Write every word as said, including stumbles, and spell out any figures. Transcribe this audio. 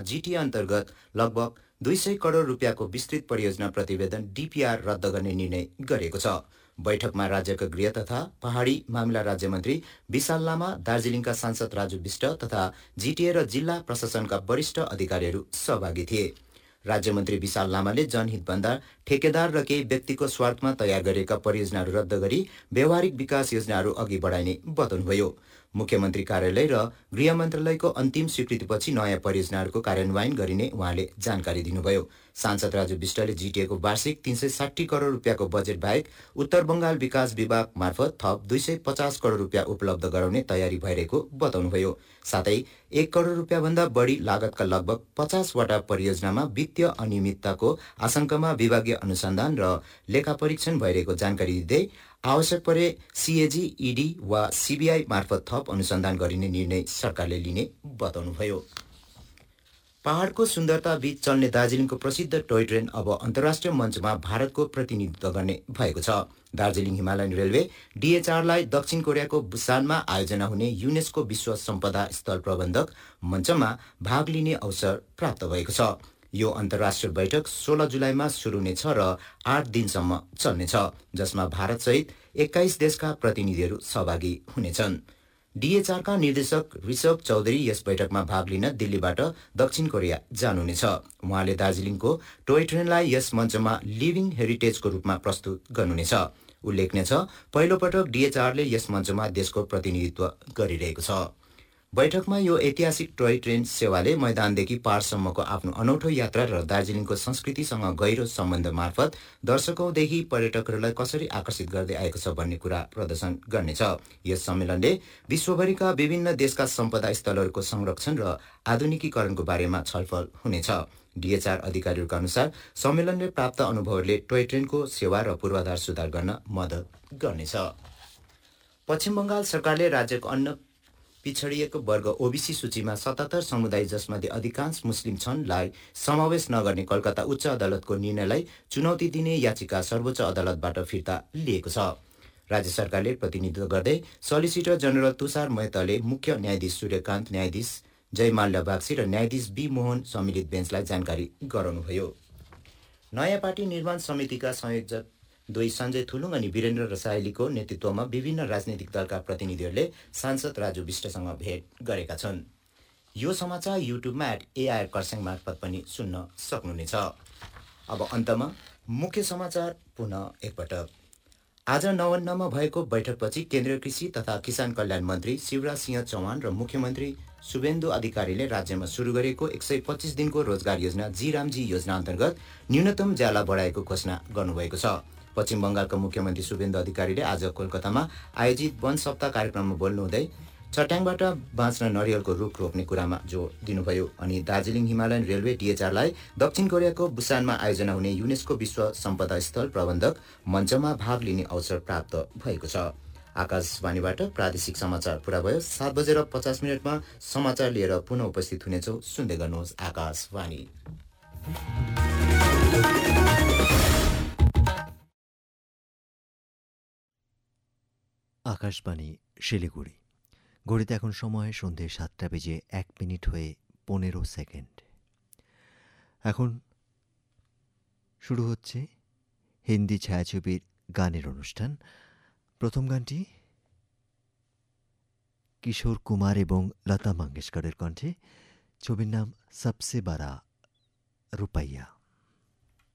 GTA अन्तर्गत लगभग दुई सय करोड रुपियाँको विस्तृत परियोजना प्रतिवेदन डीपीआर रद्द गर्ने निर्णय गरेको छ। बैठकमा राज्यका गृह तथा पहाडी मामिला राज्यमन्त्री विशाल लामा, दार्जिलिङका सांसद राजु विष्ट तथा जीटीए र जिल्ला प्रशासनका वरिष्ठ अधिकारीहरू सहभागी थिए। राज्यमन्त्री विशाल लामाले जनहितभन्दा ठेकेदार र केही व्यक्तिको स्वार्थमा तयार गरेका परियोजनाहरू रद्द गरी व्यावहारिक विकास योजनाहरू अघि बढाइने बताउनुभयो। मुख्यमन्त्री कार्यालय र गृह मन्त्रालयको अन्तिम स्वीकृतिपछि नयाँ परियोजनाहरूको कार्यान्वयन गरिने उहाँले जानकारी दिनुभयो। सांसद राजु विष्टले जीटीएको वार्षिक तीन सय साठी करोड रुपियाँको बजेट बाहेक उत्तर बंगाल विकास विभाग मार्फत थप दुई सय पचास करोड रुपियाँ उपलब्ध गराउने तयारी भइरहेको बताउनुभयो। साथै एक करोड रुपियाँ भन्दा बढी लागतका लगभग पचासवटा परियोजनामा वित्तीय अनियमितताको आशंकामा विभागीय अनुसन्धान र लेखा परीक्षण भइरहेको जानकारी दिँदै आवश्यक परे सीएजी, ईडी वा सीबीआई मार्फत थप अनुसन्धान गरिने निर्णय सरकारले लिने बताउनुभयो। पहाडको सुन्दरता बीच चल्ने दार्जिलिङको प्रसिद्ध टोय ट्रेन अब अन्तर्राष्ट्रिय मञ्चमा भारतको प्रतिनिधित्व गर्ने भएको छ। दार्जिलिङ हिमालयन रेलवे डीएचआरलाई दक्षिण कोरियाको बुसानमा आयोजना हुने युनेस्को विश्व सम्पदा स्थल प्रबन्धक मञ्चमा भाग लिने अवसर प्राप्त भएको छ। यो अन्तर्राष्ट्रिय बैठक सोह्र जुलाईमा सुरु हुनेछ र आठ दिनसम्म चल्नेछ, जसमा भारतसहित एक्काइस देशका प्रतिनिधिहरू सहभागी हुनेछन्। डीएचआरका निर्देशक ऋषभ चौधरी यस बैठकमा भाग लिन दिल्लीबाट दक्षिण कोरिया जानुहुनेछ। उहाँले दार्जिलिङको टोय ट्रेनलाई यस मञ्चमा लिभिङ हेरिटेजको रूपमा प्रस्तुत गर्नुहुनेछ। उल्लेखनीय छ, पहिलो पटक डीएचआरले यस मञ्चमा देशको प्रतिनिधित्व गरिरहेको छ। बैठकमा यो ऐतिहासिक टोय ट्रेन सेवाले मैदानदेखि पारसम्मको आफ्नो अनौठो यात्रा र दार्जिलिङको संस्कृतिसँग गहिरो सम्बन्ध मार्फत दर्शकौंदेखि पर्यटकहरूलाई कसरी आकर्षित गर्दै आएको छ भन्ने कुरा प्रदर्शन गर्नेछ। यस सम्मेलनले विश्वभरिका विभिन्न देशका सम्पदा स्थलहरूको संरक्षण र आधुनिकीकरणको बारेमा छलफल हुनेछ। डीएचआर अधिकारीहरूका अनुसार सम्मेलनले प्राप्त अनुभवहरूले टोय ट्रेनको सेवा र पूर्वाधार सुधार गर्न मद्दत गर्नेछ। पश्चिम बंगाल सरकारले राज्यको अन्य पिछडिएको वर्ग ओबीसी सूचीमा सतहत्तर समुदाय, जसमध्ये अधिकांश मुस्लिम छन्, समावेश नगर्ने कलकत्ता उच्च अदालतको निर्णयलाई चुनौती दिने याचिका सर्वोच्च अदालतबाट फिर्ता लिएको छ। राज्य सरकारले प्रतिनिधित्व गर्दै सलिसिटर जनरल तुषार मेहताले मुख्य न्यायाधीश सूर्यकान्त, न्यायाधीश जयमाल्या बागसी र न्यायाधीश बी मोहन सम्मिलित बेन्चलाई जानकारी गराउनुभयो। नयाँ पार्टी निर्माण समितिका संयोजक दुई सञ्जय थुलुङ अनि वीरेन्द्र रसाइलीको नेतृत्वमा विभिन्न राजनैतिक दलका प्रतिनिधिहरूले सांसद राजु विष्टसँग भेट गरेका छन्। यो समाचार युट्युबमा एट एआर कर्स्याङ मार्फत पनि सुन्न सक्नुहुनेछ। अब अन्तमा मुख्य समाचार पुनः एकपटक। आज नवन्नमा भएको बैठकपछि केन्द्रीय कृषि तथा किसान कल्याण मन्त्री शिवराज सिंह चौहान र मुख्यमन्त्री शुभेन्दु अधिकारीले राज्यमा सुरु गरेको एक सय पच्चीस दिनको रोजगार योजना जी रामजी योजना अन्तर्गत न्यूनतम ज्याला बढाएको घोषणा गर्नुभएको छ। पश्चिम बंगालका मुख्यमन्त्री शुभेन्दु अधिकारीले आज कोलकातामा आयोजित वन सप्ताह कार्यक्रममा बोल्नुहुँदै चट्याङबाट बाँच्न नरियलको रुख रोप्ने कुरामा जोड दिनुभयो अनि दार्जिलिङ हिमालयन रेलवे डीएचआरलाई दक्षिण कोरियाको बुसानमा आयोजना हुने युनेस्को विश्व सम्पदा स्थल प्रबन्धक मञ्चमा भाग लिने अवसर प्राप्त भएको छ। आकाशवाणीबाट प्रादेशिक समाचार पूरा भयो। सात बजेर पचास मिनटमा समाचार लिएर पुनः उपस्थित हुनेछौँ। सुन्दै गर्नुहोस् आकाशवाणी। আকাশবাণী শিলিগুড়ি। ঘড়িতে এখন সময় সন্ধ্যে সাতটা বেজে এক মিনিট হয়ে পনেরো সেকেন্ড। এখন শুরু হচ্ছে হিন্দি ছায়াছবির গানের অনুষ্ঠান। প্রথম গানটি কিশোর কুমার এবং লতা মঙ্গেশকরের কণ্ঠে। ছবির নাম সবসে বড়া রুপাইয়া।